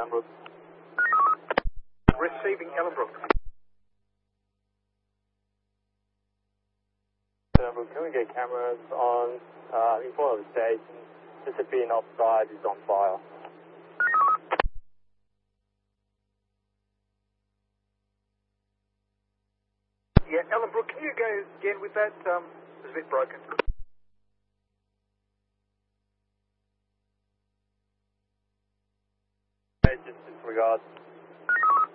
Ellenbrook. Receiving Ellenbrook. Ellenbrook, can we get cameras on in front of the station? Just a bin offside is on fire. Yeah, Ellenbrook, can you go again with that? It was a bit broken. Just disregard.